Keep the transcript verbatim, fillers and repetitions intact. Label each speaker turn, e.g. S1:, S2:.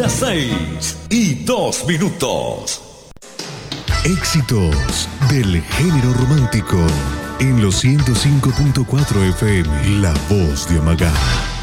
S1: las seis y dos minutos.
S2: Éxitos del género romántico en los ciento cinco punto cuatro F M, La Voz de Amagá.